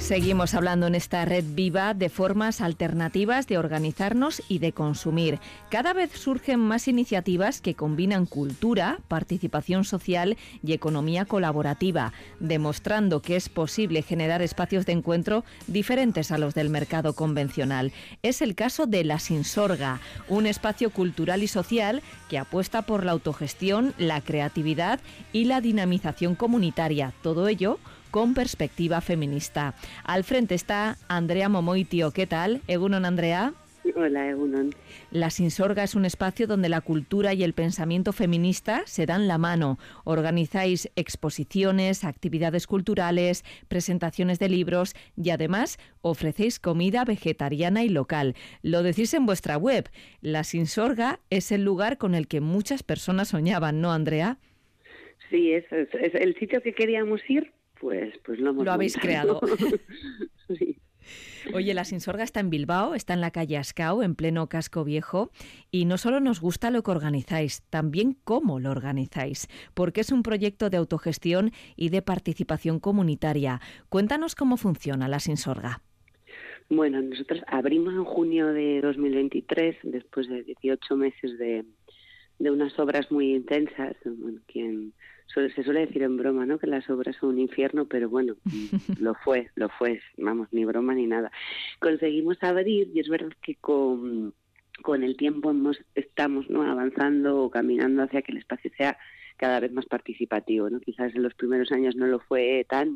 Seguimos hablando en esta red viva de formas alternativas de organizarnos y de consumir. Cada vez surgen más iniciativas que combinan cultura, participación social y economía colaborativa, demostrando que es posible generar espacios de encuentro diferentes a los del mercado convencional. Es el caso de La Sinsorga, un espacio cultural y social que apuesta por la autogestión, la creatividad y la dinamización comunitaria. Todo ello con perspectiva feminista. Al frente está Andrea Momoitio. ¿Qué tal? Egunon, Andrea. Hola, Egunon. La Sinsorga es un espacio donde la cultura y el pensamiento feminista se dan la mano. Organizáis exposiciones, actividades culturales, presentaciones de libros y además ofrecéis comida vegetariana y local. Lo decís en vuestra web. La Sinsorga es el lugar con el que muchas personas soñaban, ¿no, Andrea? Sí, es el sitio que queríamos ir. Pues lo habéis creado. Sí. Oye, La Sinsorga está en Bilbao, está en la calle Ascao, en pleno casco viejo, y no solo nos gusta lo que organizáis, también cómo lo organizáis, porque es un proyecto de autogestión y de participación comunitaria. Cuéntanos cómo funciona La Sinsorga. Bueno, nosotros abrimos en junio de 2023, después de 18 meses de unas obras muy intensas. Bueno, se suele decir en broma, ¿no?, que las obras son un infierno, pero bueno, lo fue, vamos, ni broma ni nada. Conseguimos abrir y es verdad que con el tiempo estamos, ¿no?, avanzando o caminando hacia que el espacio sea cada vez más participativo, ¿no? Quizás en los primeros años no lo fue